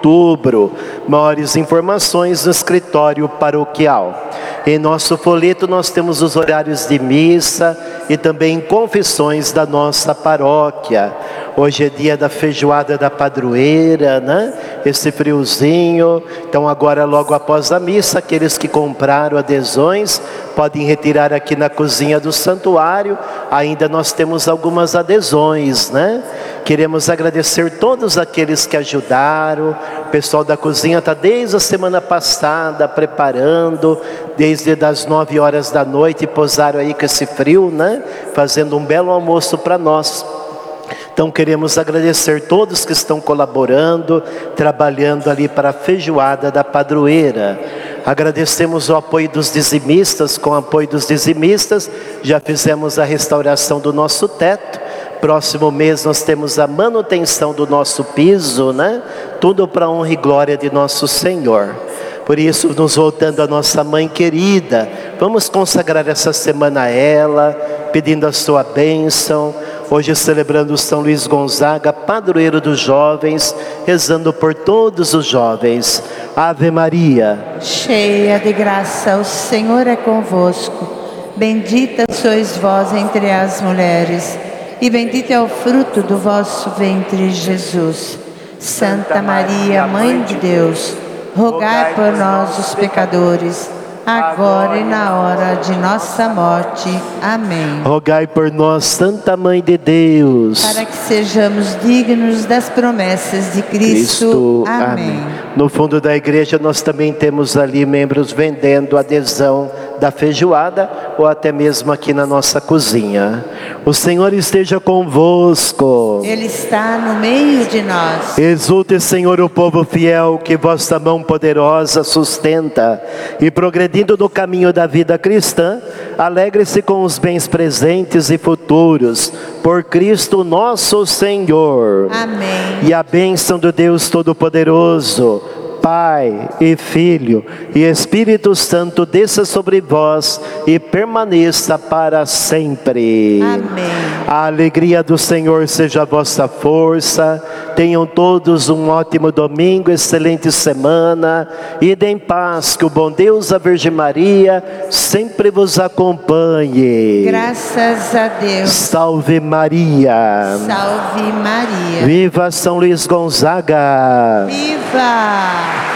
outubro. Maiores informações no escritório paroquial. Em nosso folheto nós temos os horários de missa e também confissões da nossa paróquia. Hoje é dia da feijoada da padroeira, né? Esse friozinho. Então agora logo após a missa, aqueles que compraram adesões podem retirar aqui na cozinha do santuário. Ainda nós temos algumas adesões, né? Queremos agradecer todos aqueles que ajudaram. O pessoal da cozinha está desde a semana passada preparando, desde as 9 horas da noite, posaram aí com esse frio, né? Fazendo um belo almoço para nós. Então queremos agradecer todos que estão colaborando, trabalhando ali para a feijoada da padroeira. Agradecemos o apoio dos dizimistas. Com o apoio dos dizimistas, já fizemos a restauração do nosso teto. Próximo mês nós temos a manutenção do nosso piso, né? Tudo para a honra e glória de nosso Senhor. Por isso, nos voltando à nossa mãe querida, vamos consagrar essa semana a ela, pedindo a sua bênção. Hoje celebrando São Luís Gonzaga, padroeiro dos jovens, rezando por todos os jovens. Ave Maria, cheia de graça, o Senhor é convosco. Bendita sois vós entre as mulheres, e bendito é o fruto do vosso ventre, Jesus. Santa Maria, Mãe de Deus, rogai por nós, os pecadores, agora e na hora de nossa morte. Amém. Rogai por nós, Santa Mãe de Deus, para que sejamos dignos das promessas de Cristo. Amém. No fundo da igreja nós também temos ali membros vendendo adesão da feijoada, ou até mesmo aqui na nossa cozinha. O Senhor esteja convosco. Ele está no meio de nós. Exulte, Senhor, o povo fiel que vossa mão poderosa sustenta, e progredindo no caminho da vida cristã, alegre-se com os bens presentes e futuros, por Cristo nosso Senhor. Amém. E a bênção do Deus Todo-Poderoso, Pai e Filho e Espírito Santo desça sobre vós e permaneça para sempre. Amém. A alegria do Senhor seja a vossa força. Tenham todos um ótimo domingo, excelente semana. Ide em paz, que o bom Deus, a Virgem Maria, sempre vos acompanhe. Graças a Deus. Salve Maria. Salve Maria. Viva São Luís Gonzaga. Viva!